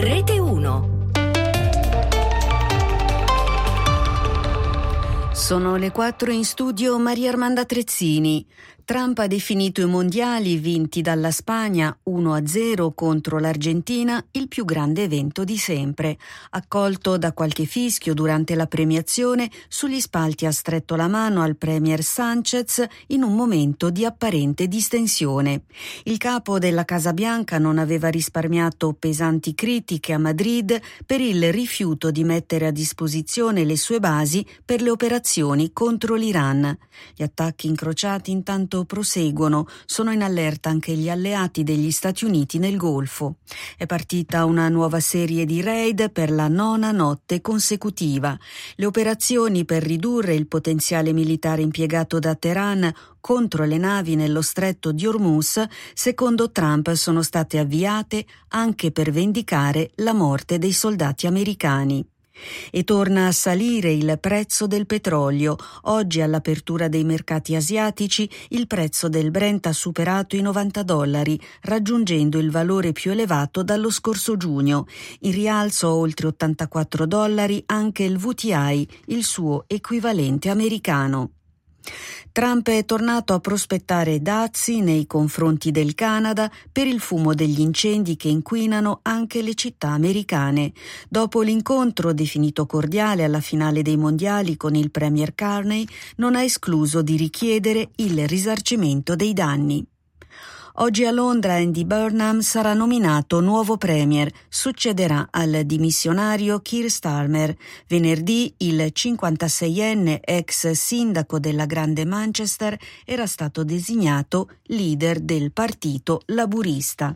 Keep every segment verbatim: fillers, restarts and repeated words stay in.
Rete uno. Sono le quattro, in studio Maria Armanda Trezzini. Trump ha definito i mondiali vinti dalla Spagna uno a zero contro l'Argentina il più grande evento di sempre. Accolto da qualche fischio durante la premiazione, sugli spalti ha stretto la mano al premier Sanchez in un momento di apparente distensione. Il capo della Casa Bianca non aveva risparmiato pesanti critiche a Madrid per il rifiuto di mettere a disposizione le sue basi per le operazioni contro l'Iran. Gli attacchi incrociati intanto proseguono, sono in allerta anche gli alleati degli Stati Uniti nel Golfo. È partita una nuova serie di raid per la nona notte consecutiva. Le operazioni per ridurre il potenziale militare impiegato da Teheran contro le navi nello stretto di Hormuz, secondo Trump, sono state avviate anche per vendicare la morte dei soldati americani. E torna a salire il prezzo del petrolio. Oggi, all'apertura dei mercati asiatici, il prezzo del Brent ha superato i novanta dollari, raggiungendo il valore più elevato dallo scorso giugno. In rialzo a oltre ottantaquattro dollari anche il W T I, il suo equivalente americano. Trump è tornato a prospettare dazi nei confronti del Canada per il fumo degli incendi che inquinano anche le città americane. Dopo l'incontro definito cordiale alla finale dei mondiali con il premier Carney, non ha escluso di richiedere il risarcimento dei danni. Oggi a Londra Andy Burnham sarà nominato nuovo premier, succederà al dimissionario Keir Starmer. Venerdì il cinquantaseienne ex sindaco della Grande Manchester era stato designato leader del partito laburista.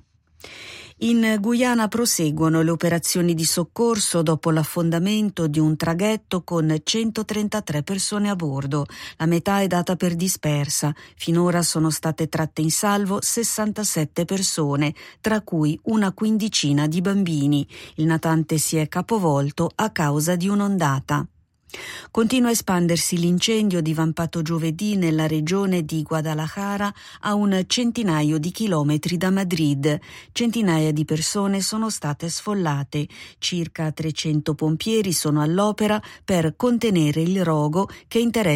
In Guyana proseguono le operazioni di soccorso dopo l'affondamento di un traghetto con centotrentatré persone a bordo. La metà è data per dispersa. Finora sono state tratte in salvo sessantasette persone, tra cui una quindicina di bambini. Il natante si è capovolto a causa di un'ondata. Continua a espandersi l'incendio divampato giovedì nella regione di Guadalajara, a un centinaio di chilometri da Madrid. Centinaia di persone sono state sfollate. Circa trecento pompieri sono all'opera per contenere il rogo che interessa